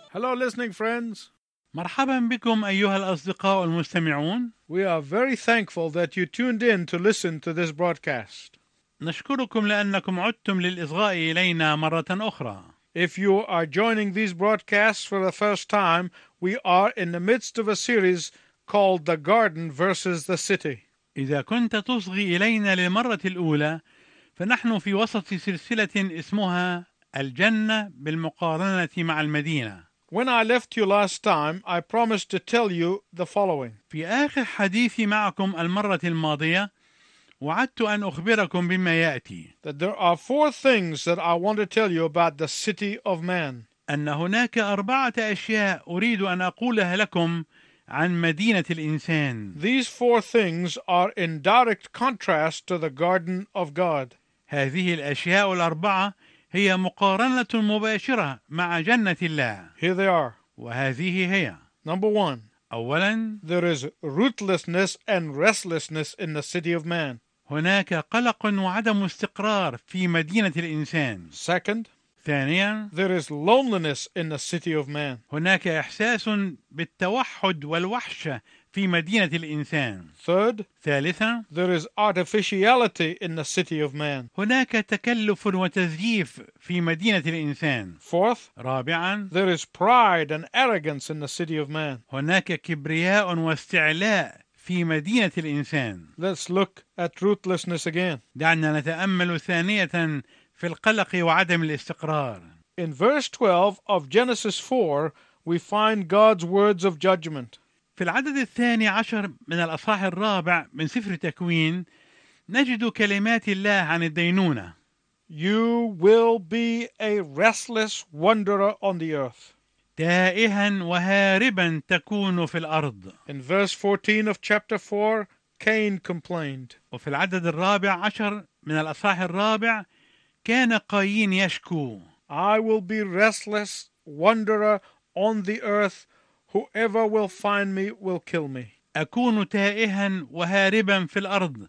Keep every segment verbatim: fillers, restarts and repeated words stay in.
Hello listening friends. مرحبا بكم أيها الأصدقاء المستمعون. We are very thankful that you tuned in to listen to this broadcast. نشكركم لأنكم عدتم للإصغاء إلينا مرة أخرى. If you are joining these broadcasts for the first time, we are in the midst of a series called The Garden versus the City. إذا كنت تصغي إلينا للمرة الأولى فنحن في وسط سلسلة اسمها الجنة بالمقارنة مع المدينة. When I left you last time, I promised to tell you the following. في آخر حديثي معكم المرة الماضية وعدت أن أخبركم بما يأتي. That there are four things that I want to tell you about the city of man. أن هناك أربعة أشياء أريد أن أقولها لكم عن مدينة الإنسان. These four things are in direct contrast to the garden of God. هذه الأشياء الأربعة هي مقارنة مباشرة مع جنة الله. Here they are. وهذه هي. Number one. أولاً There is rootlessness and restlessness in the city of man. هناك قلق وعدم استقرار في مدينة الإنسان. Second. ثانياً There is loneliness in the city of man. هناك إحساس بالتوحد والوحشة في مدينة الإنسان. Third. ثالثاً There is artificiality in the city of man. هناك تكلف وتزييف في مدينة الإنسان. Fourth. رابعاً There is pride and arrogance in the city of man. هناك كبرياء واستعلاء في مدينة الإنسان. Let's look at rootlessness again. دعنا نتأمل ثانية في القلق وعدم الاستقرار. In verse twelve of Genesis four, we find God's words of judgment. في العدد الثاني عشر من الأصحاح الرابع من سفر تكوين نجد كلمات الله عن الدينونة. You will be a restless wanderer on the earth. تائها وهاربا تكون في الأرض. In verse fourteen of chapter four, Cain complained. وفي العدد الرابع عشر من الأصحاح الرابع كان قايين يشكو. I will be restless wanderer on the earth. Whoever will find me will kill me. أكون تائها وهاربا في الأرض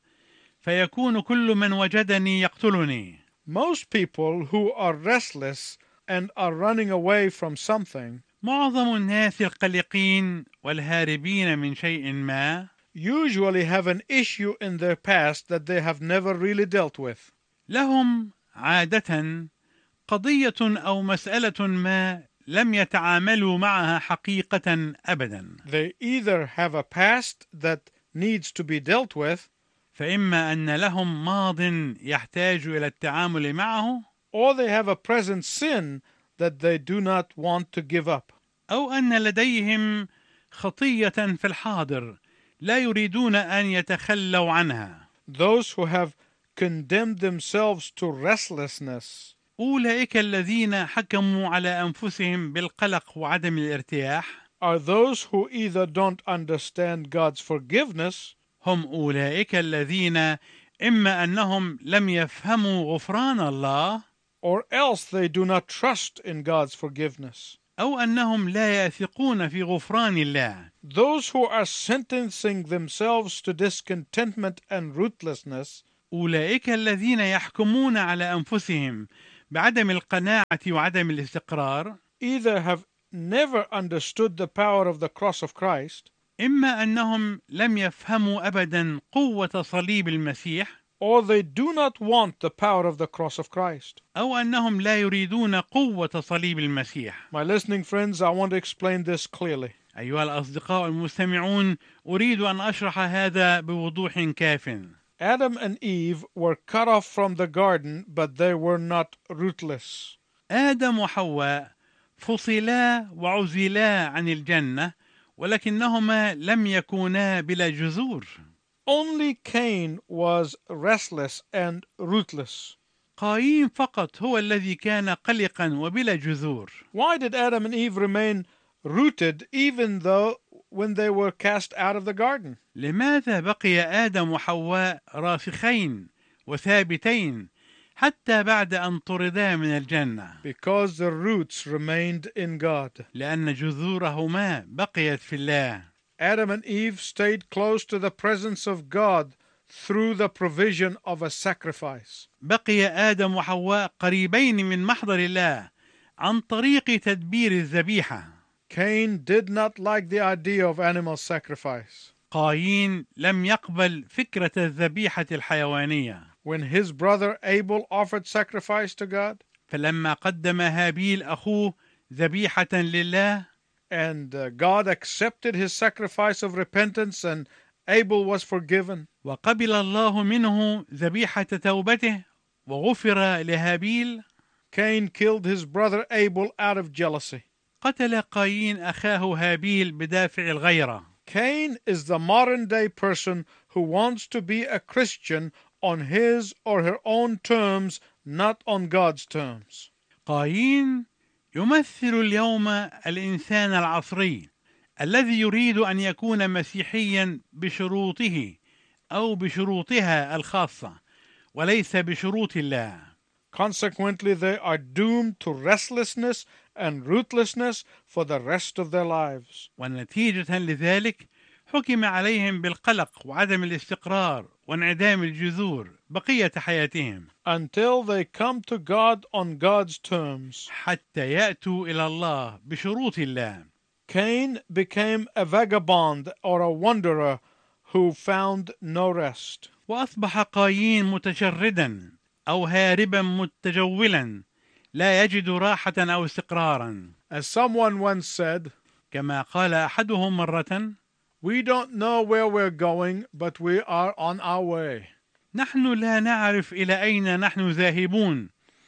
فيكون كل من وجدني يقتلني. Most people who are restless and are running away from something معظم الناس القلقين والهاربين من شيء ما usually have an issue in their past that they have never really dealt with. لهم عادة قضية أو مسألة ما لم يتعاملوا معها حقيقة أبدا. They either have a past that needs to be dealt with, فإما أن لهم ماض يحتاج إلى التعامل معه، or they have a present sin that they do not want to give up. أو أن لديهم خطية في الحاضر لا يريدون أن يتخلوا عنها. Those who have condemned themselves to restlessness أولئك الذين حكموا على أنفسهم بالقلق وعدم الارتياح are those who either don't understand God's forgiveness هم أولئك الذين إما أنهم لم يفهموا غفران الله or else they do not trust in God's forgiveness. أو أنهم لا يثقون في غفران الله. Those who are sentencing themselves to discontentment and rootlessness أولئك الذين يحكمون على أنفسهم بعدم القناعة وعدم الاستقرار either have never understood the power of the cross of Christ إما أنهم لم يفهموا أبدا قوة صليب المسيح or they do not want the power of the cross of Christ. أو أنهم لا يريدون قوة صليب المسيح. My listening friends, I want to explain this clearly. أيها الأصدقاء المستمعون أريد أن أشرح هذا بوضوح كاف. Adam and Eve were cut off from the garden, but they were not rootless. آدم وحواء فصلا وعزلا عن الجنة ولكنهما لم يكونا بلا جذور. Only Cain was restless and rootless. قايين فقط هو الذي كان قلقا وبلا جذور. Why did Adam and Eve remain rooted even though when they were cast out of the garden? لماذا بقي آدم وحواء راسخين وثابتين حتى بعد أن طردا من الجنة؟ Because the roots remained in God. لأن جذورهما بقيت في الله. Adam and Eve stayed close to the presence of God through the provision of a sacrifice. بقي آدم وحواء قريبين من محضر الله عن طريق تدبير الذبيحة. Cain did not like the idea of animal sacrifice. قايين لم يقبل فكرة الذبيحة الحيوانية. When his brother Abel offered sacrifice to God, فلما قدم هابيل أخوه ذبيحة لله and uh, God accepted his sacrifice of repentance and Abel was forgiven, وقبل الله منه ذبيحة توبته وغفر لهابيل، Cain killed his brother Abel out of jealousy. قتل قايين أخاه هابيل بدافع الغيرة. Cain is the modern day person who wants to be a Christian on his or her own terms, not on God's terms. قايين يمثل اليوم الإنسان العصري الذي يريد أن يكون مسيحيا بشروطه أو بشروطها الخاصة وليس بشروط الله. Consequently, they are doomed to restlessness and rootlessness for the rest of their lives. ونتيجة لذلك حكم عليهم بالقلق وعدم الاستقرار وانعدام الجذور بقية حياتهم Until they come to God on God's terms. حتى يأتوا إلى الله بشروط الله. Cain became a vagabond or a wanderer who found no rest. وأصبح قايين متشردا أو هاربا متجولا لا يجد راحة أو استقرارا. As someone once said, كما قال أحدهم مرة: we don't know where we're going, but we are on our way. نحن لا نعرف إلى أين نحن ذاهبون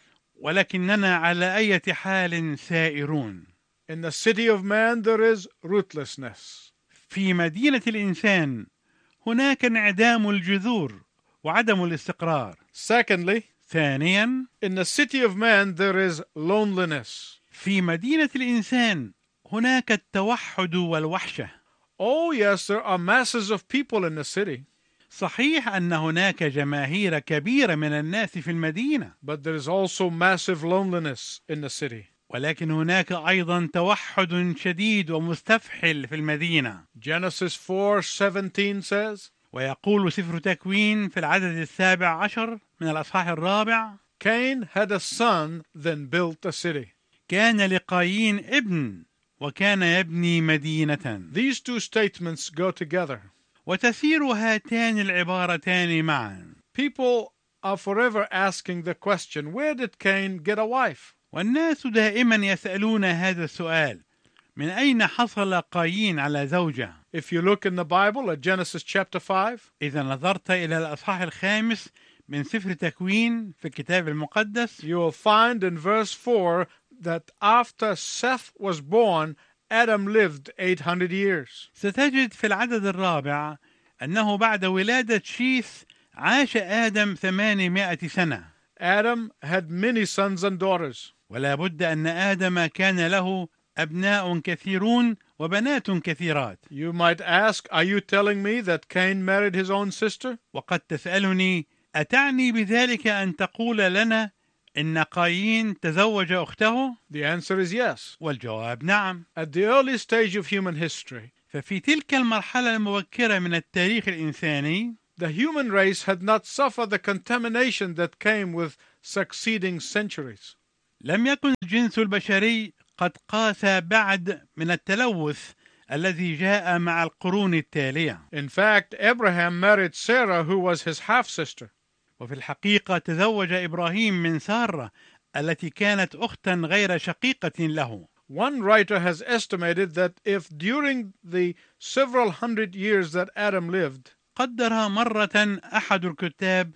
ولكننا على أي حال سائرون. In the city of man there is rootlessness. في مدينة الإنسان هناك انعدام الجذور وعدم الاستقرار. Secondly, ثانيا، in the city of man there is loneliness. في مدينة الإنسان هناك التوحد والوحشة. Oh yes, there are masses of people in the city. صحيح أن هناك جماهير كبيرة من الناس في المدينة، But there is also massive loneliness in the city. ولكن هناك أيضا توحد شديد ومستفحل في المدينة. Genesis four seventeen says, ويقول سفر تكوين في العدد السابع عشر من الأصحاح الرابع: Cain had a son, then built a city. كان لقايين ابن وكان يبني مدينة. These two statements go together. وتسير هاتان العبارتان معا. People are forever asking the question, where did Cain get a wife? والناس دائما يسألون هذا السؤال: من أين حصل قايين على زوجة؟ If you look in the Bible at Genesis chapter five, إذا نظرت إلى الأصحاح الخامس من سفر تكوين في الكتاب المقدس، you will find in verse four that after Seth was born, Adam lived eight hundred years. ستجد في العدد الرابع أنه بعد ولادة شيث عاش آدم ثمانمائة سنة. Adam had many sons and daughters. ولا بد أن آدم كان له أبناء كثيرون وبنات كثيرات. You might ask, are you telling me that Cain married his own sister? وقد تسألني: أتعني بذلك أن تقول لنا إن قايين تزوج أخته؟ The answer is yes. والجواب نعم. At the early stage of human history, ففي تلك المرحلة المبكرة من التاريخ الإنساني، the human race had not suffered the contamination that came with succeeding centuries. لم يكن الجنس البشري قد قاس بعد من التلوث الذي جاء مع القرون التالية. In fact, Abraham married Sarah, who was his half-sister. وفي الحقيقة تزوج إبراهيم من سارة التي كانت أختا غير شقيقة له. One writer has estimated that if during the several hundred years that Adam lived, قدر مرة أحد الكتاب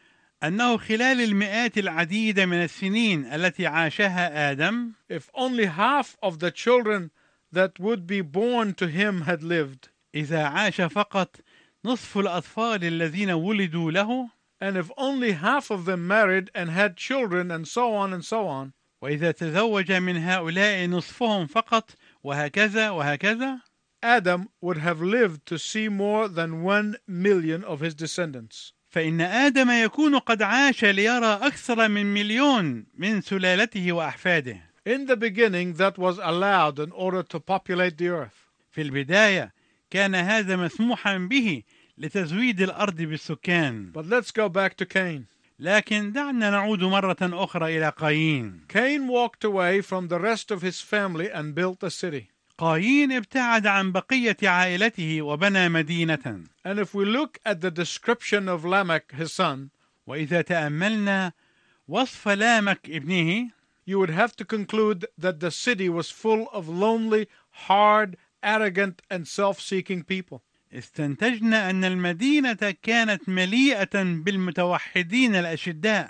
أنه خلال المئات العديدة من السنين التي عاشها آدم، if only half of the children that would be born to him had lived, إذا عاش فقط نصف الأطفال الذين ولدوا له، and if only half of them married and had children, and so on and so on, وإذا تزوج من هؤلاء نصفهم فقط وهكذا وهكذا، Adam would have lived to see more than one million of his descendants. فإن آدم يكون قد عاش ليرى أكثر من مليون من سلالته وأحفاده. In the beginning, that was allowed in order to populate the earth. في البداية كان هذا مسموحا به لتزويد الأرض بالسكان. But let's go back to Cain. لكن دعنا نعود مرة أخرى إلى قايين. Cain walked away from the rest of his family and built a city. قايين ابتعد عن بقية عائلته وبنى مدينة. And if we look at the description of Lamech, his son, وإذا تأملنا وصف لامك ابنه you would have to conclude that the city was full of lonely, hard, arrogant, and self-seeking people. استنتجنا أن المدينة كانت مليئة بالمتوحدين الأشداء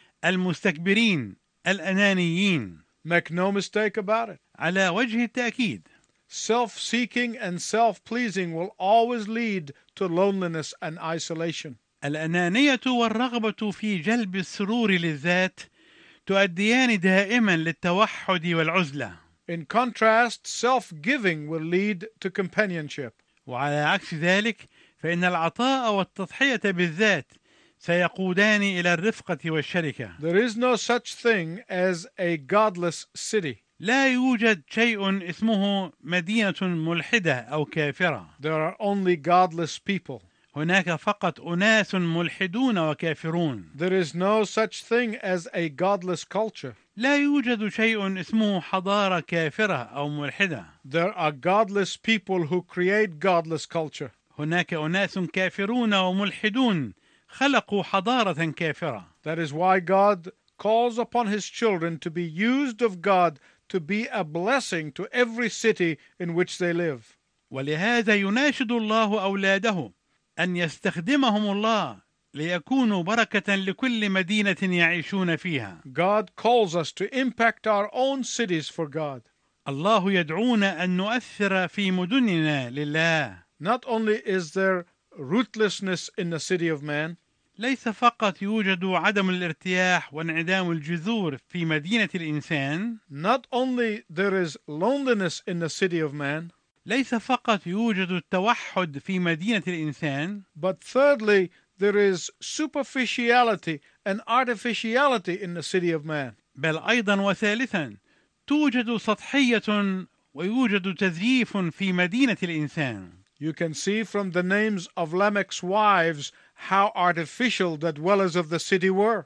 المستكبرين الأنانيين. Make no mistake about it. على وجه التأكيد Self-seeking and self-pleasing will always lead to loneliness and isolation. الأنانية والرغبة في جلب السرور للذات تؤديان دائما للتوحد والعزلة. In contrast, self-giving will lead to companionship. وعلى عكس ذلك فإن العطاء والتضحية بالذات سيقودان إلى الرفقة والشركة. There is no such thing as a godless city. لا يوجد شيء اسمه مدينة ملحدة أو كافرة. There are only godless people. هناك فقط أناس ملحدون وكافرون. There is no such thing as a godless culture. لا يوجد شيء اسمه حضارة كافرة أو ملحدة. There are godless people who create godless culture. هناك أناس كافرون وملحدون خلقوا حضارة كافرة. That is why God calls upon his children to be used of God to be a blessing to every city in which they live. ولهذا يناشد الله أولاده أن يستخدمهم الله ليكونوا بركة لكل مدينة يعيشون فيها. God calls us to impact our own cities for God. الله يدعونا أن نؤثر في مدننا لله. Not only is there rootlessness in the city of man, ليس فقط يوجد عدم الارتياح وانعدام الجذور في مدينة الإنسان. not only there is loneliness in the city of man, ليس فقط يوجد التوحد في مدينة الإنسان. but thirdly, there is superficiality and artificiality in the city of man. بل أيضا وثالثا توجد سطحية ويوجد تزييف في مدينة الإنسان. You can see from the names of Lamech's wives how artificial the dwellers of the city were.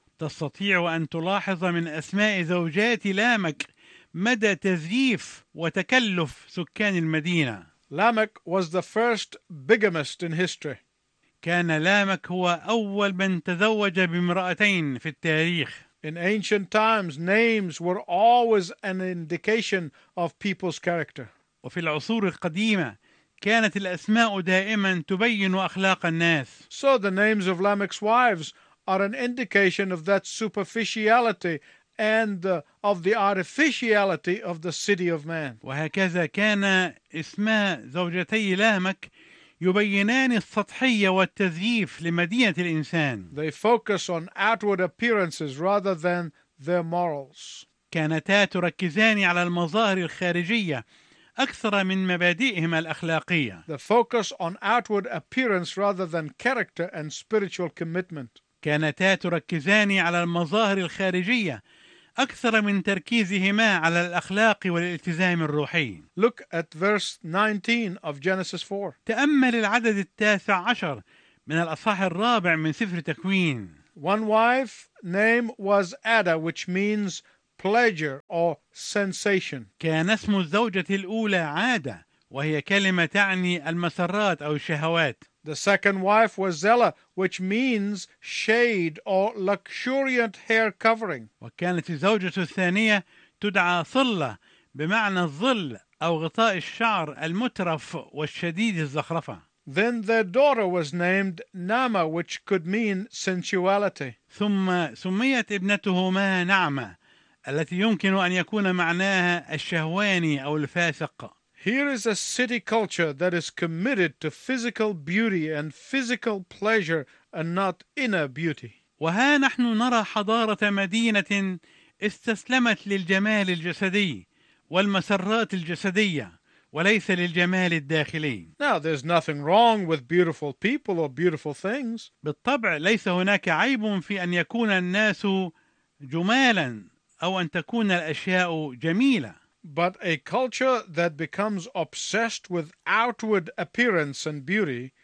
تستطيع أن تلاحظ من أسماء زوجات لامك مدى تزييف وتكلف سكان المدينة. Lamech was the first bigamist in history. كان لامك هو أول من تزوج بامرأتين في التاريخ. In ancient times, names were always an indication of people's character. وفي العصور القديمة كانت الأسماء دائما تبين أخلاق الناس. So the names of Lamech's wives are an indication of that superficiality and uh, of the artificiality of the city of man. وهكذا كان اسماء زوجتي لامك يبينان السطحية والتزييف لمدينة الإنسان. They focus on outward appearances rather than their morals. كانتا تركزان على المظاهر الخارجية أكثر من مبادئهما الأخلاقية. The focus on outward appearance rather than character and spiritual commitment. كانتا تركزان على المظاهر الخارجية أكثر من تركيزهما على الأخلاق والالتزام الروحي. Look at verse nineteen of Genesis four. تأمل العدد التاسع عشر من الأصحاح الرابع من سفر تكوين. One wife name was Ada, which means pleasure or sensation. كان اسم الزوجة الأولى عادة وهي كلمة تعني المسرات أو الشهوات. The second wife was Zella, which means shade or luxuriant hair covering. وكانت الزوجة الثانية تدعى صلة بمعنى الظل أو غطاء الشعر المترف والشديد الزخرفة. Then their daughter was named Nama, which could mean sensuality. ثم سميت ابنتهما نعمة التي يمكن أن يكون معناها الشهواني أو الفاسق. Here is a city culture that is committed to physical beauty and physical pleasure and not inner beauty. وها نحن نرى حضارة مدينة استسلمت للجمال الجسدي والمسرات الجسدية وليس للجمال الداخلي. Now, there's nothing wrong with beautiful people or beautiful things. بالطبع ليس هناك عيب في أن يكون الناس جمالا أو أن تكون الأشياء جميلة. But a culture that becomes obsessed with outward appearance and beauty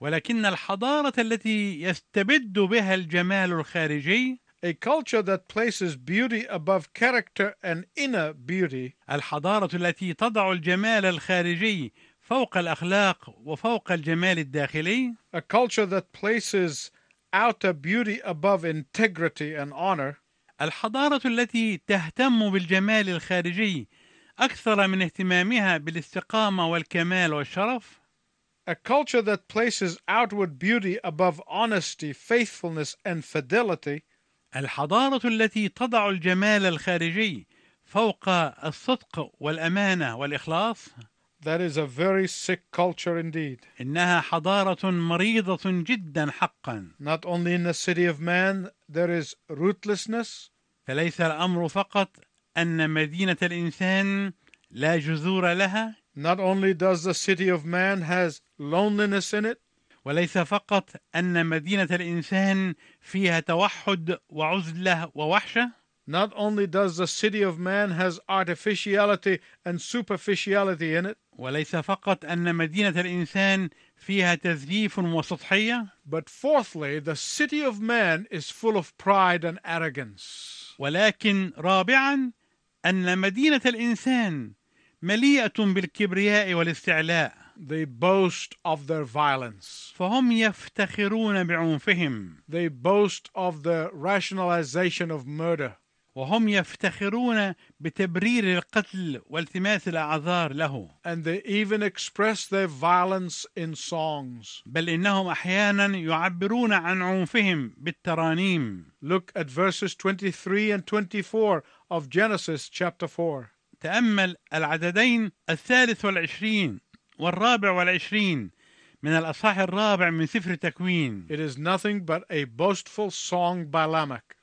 ولكن الحضارة التي يستبد بها الجمال الخارجي، a culture that places beauty above character and inner beauty, الحضارة التي تضع الجمال الخارجي فوق الأخلاق وفوق الجمال الداخلي، a culture that places outer beauty above integrity and honor, الحضارة التي تهتم بالجمال الخارجي أكثر من اهتمامها بالاستقامة والكمال والشرف، a culture that places outward beauty above honesty, faithfulness, and fidelity, الحضارة التي تضع الجمال الخارجي فوق الصدق والأمانة والإخلاص، that is a very sick culture indeed. إنها حضارة مريضة جدا حقا. Not only in the city of man there is rootlessness, فليس الأمر فقط أن مدينة الإنسان لا جذور لها، not only does the city of man has loneliness in it, وليس فقط أن مدينة الإنسان فيها توحد وعزلة ووحشة، not only does the city of man has artificiality and superficiality in it, وليس فقط أن مدينة الإنسان فيها تزييف وسطحية، but fourthly, the city of man is full of pride and arrogance. ولكن رابعا أن مدينة الإنسان مليئة بالكبرياء والاستعلاء. They boast of their violence. فهم يفتخرون بعنفهم، They boast of the rationalization of murder. وهم يفتخرون بتبرير القتل والتماس الأعذار له. And they even express their violence in songs. بل إنهم أحيانا يعبرون عن عنفهم بالترانيم. Look at verses twenty-three and twenty-four of Genesis chapter four. تأمل العددين الثالث والعشرين والرابع والعشرين من الأصحاح الرابع من سفر تكوين. It is nothing but a boastful song by Lamech.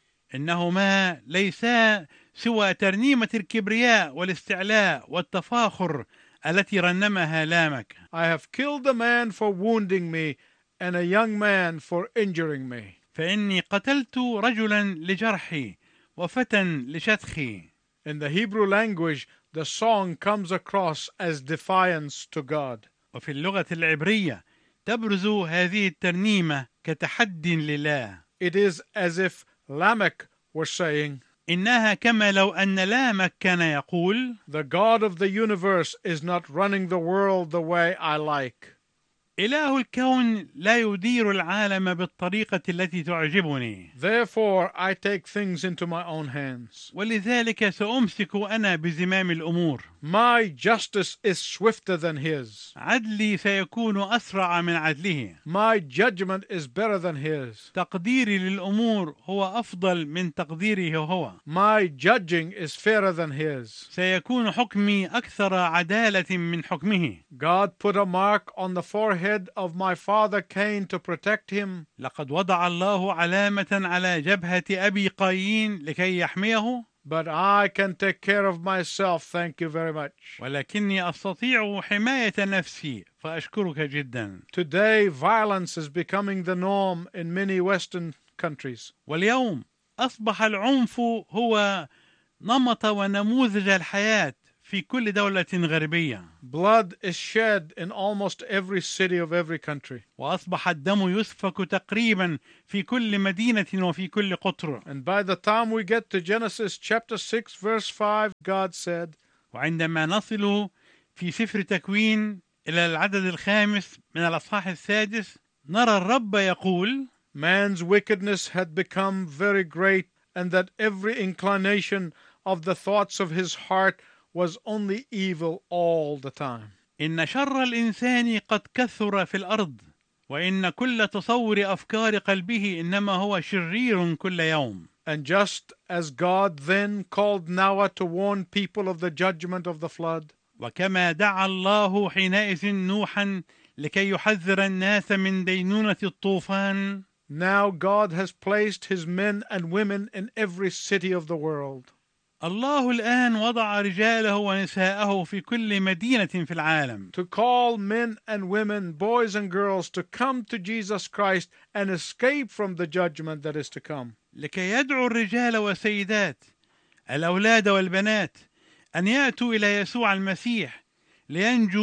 إنهما ليسا سوى ترنيمة الكبرياء والاستعلاء والتفاخر التي رنمها لامك. I have killed a man for wounding me and a young man for injuring me. فإني قتلت رجلا لجرحي وفتى لشتخي. In the Hebrew language, the song comes across as defiance to God. وفي اللغة العبرية تبرز هذه الترنيمة كتحد لله. It is as if Lamech were saying, إنها كما لو أن لامك كان يقول: the God of the universe is not running the world the way I like. إله الكون لا يدير العالم بالطريقة التي تعجبني. Therefore I take things into my own hands. ولذلك سأمسك أنا بزمام الأمور. My justice is swifter than his. عدلي سيكون أسرع من عدله. My judgment is better than his. تقديري للأمور هو أفضل من تقديره هو. My judging is fairer than his. سيكون حكمي أكثر عدالة من حكمه. God put a mark on the forehead of my father Cain to protect him. لقد وضع الله علامة على جبهة أبي قايين لكي يحميه. But I can take care of myself, thank you very much. ولكني أستطيع حماية نفسي فأشكرك جدا. Today, violence is becoming the norm in many Western countries. واليوم أصبح العنف هو نمط ونموذج الحياة في كل دولة غربية. Blood is shed in almost every city of every country. وأصبح الدم يسفك تقريبا في كل مدينة وفي كل قطر. And by the time we get to Genesis chapter six verse five, God said, وعندما نصل في سفر تكوين إلى العدد الخامس من الأصحاح السادس نرى الرب يقول: man's wickedness had become very great, and that every inclination of the thoughts of his heart was only evil all the time. إن شر الإنسان قد كثر في الأرض، وإن كل تصور أفكار قلبه إنما هو شرير كل يوم. And just as God then called Noah to warn people of the judgment of the flood, وكما دعا الله حينئذ نوحا لكي يحذر الناس من دينونة الطوفان، now God has placed his men and women in every city of the world. الله الآن وضع رجاله ونساءه في كل مدينة في العالم to call men and women, boys and girls, to come to Jesus Christ and escape from the judgment that is to come. لكي يدعو الرجال والسيدات الأولاد والبنات أن يأتوا إلى يسوع المسيح لينجوا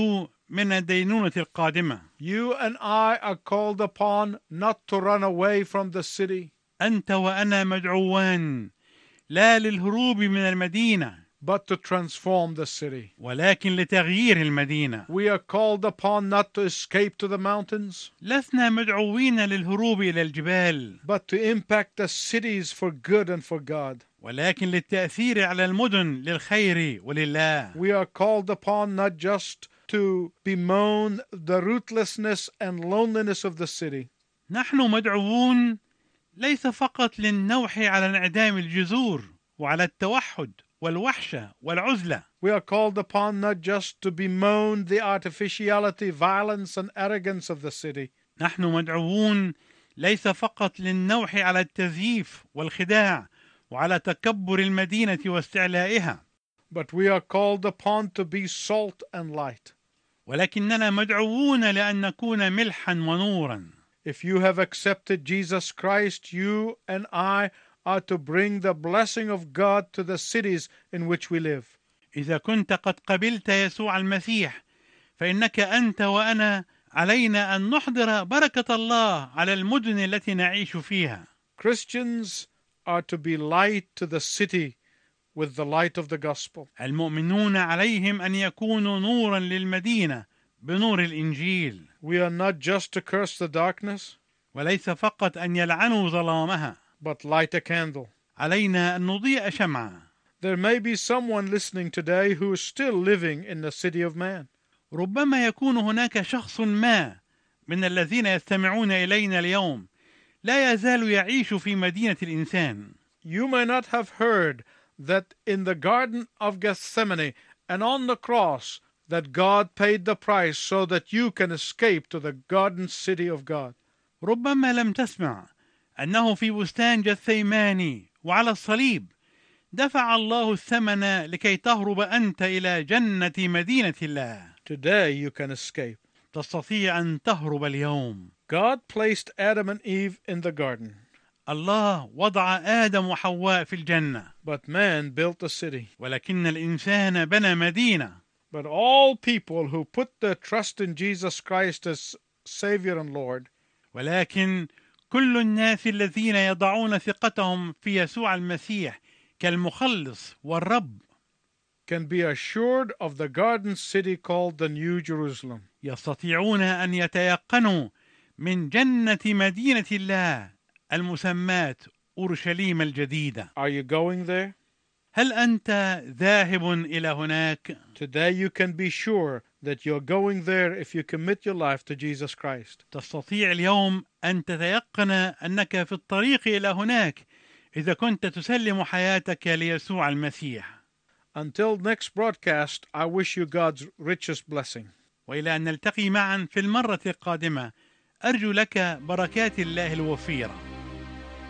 من الدينونة القادمة. You and I are called upon not to run away from the city, أنت وأنا مدعوان لا للهروب من المدينة but to transform the city. ولكن لتغيير المدينة. We are called upon not to escape to the mountains, لسنا مدعوين للهروب إلى الجبال، but to impact the cities for good and for God. ولكن للتأثير على المدن للخير ولله. We are called upon not just to bemoan the rootlessness and loneliness of the city, نحن مدعوون ليس فقط للنوح على انعدام الجذور وعلى التوحد والوحشة والعزلة. we are called upon not just to bemoan the artificiality, violence and arrogance of the city, نحن مدعوون ليس فقط للنوح على التزييف والخداع وعلى تكبر المدينة واستعلائها، but we are called upon to be salt and light. ولكننا مدعوون لأن نكون ملحا ونورا. If you have accepted Jesus Christ, you and I are to bring the blessing of God to the cities in which we live. إذا كنت قد قبلت يسوع المسيح فإنك أنت وأنا علينا أن نحضر بركة الله على المدن التي نعيش فيها. Christians are to be light to the city with the light of the gospel. المؤمنون عليهم أن يكونوا نورا للمدينة بنور الإنجيل. We are not just to curse the darkness, وليس فقط أن يلعنوا ظلامها، but light a candle. علينا أن نضيء شمعة. There may be someone listening today who is still living in the city of man. ربما يكون هناك شخص ما من الذين يستمعون إلينا اليوم لا يزال يعيش في مدينة الإنسان. You may not have heard that in the Garden of Gethsemane and on the cross that God paid the price so that you can escape to the garden city of God. ربما لم تسمع أنه في بستان جثيماني وعلى الصليب دفع الله الثمن لكي تهرب أنت إلى جنة مدينة الله. Today you can escape. تستطيع أن تهرب اليوم. God placed Adam and Eve in the garden, الله وضع آدم وحواء في الجنة، but man built a city. ولكن الإنسان بنى مدينة. But all people who put their trust in Jesus Christ as Savior and Lord ولكن كل الناس الذين يضعون ثقتهم في يسوع المسيح كالمخلص والرب can be assured of the garden city called the New Jerusalem. يستطيعون أن يتيقنوا من جنة مدينة الله المسماة أورشليم الجديدة. Are you going there? هل أنت ذاهب إلى هناك؟ Today you can be sure that you're going there if you commit your life to Jesus Christ. تستطيع اليوم أن تتيقن أنك في الطريق إلى هناك إذا كنت تسلم حياتك ليسوع المسيح. Until next broadcast, I wish you God's richest blessing. وإلى أن نلتقي معا في المرة القادمة أرجو لك بركات الله الوفيرة.